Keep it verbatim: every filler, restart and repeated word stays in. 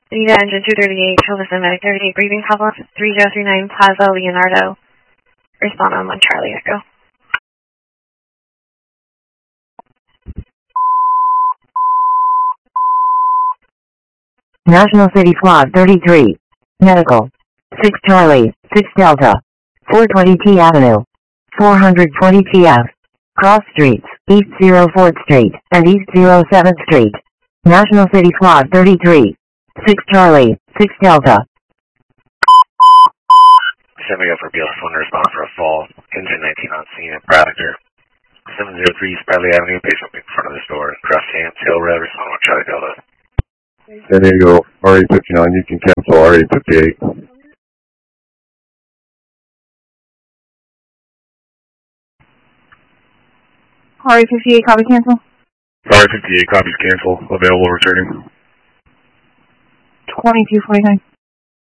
Anita Engine two thirty-eight, Hilversum Medic thirty-eight, breathing problem, three zero three nine Plaza, Leonardo. Respond on one Charlie Echo. National City Squad thirty-three. Medical. six Charlie, six Delta. four twenty T Avenue. four twenty T F. Cross Streets, East oh fourth Street, and East oh seventh Street. National City Squad thirty-three. six Charlie, six Delta. Send me up for B L S one to respond for a fall. Engine nineteen on scene at Braddocker. seven oh three East Bradley Avenue, patient in front of the store. Cross Hands, Hill Road, respond on Charlie Delta. San Diego, R eight fifty-nine, you can cancel R eight fifty-eight. R eight fifty-eight, copy cancel. R eight fifty-eight, copies cancel. Available returning. twenty-two forty-nine.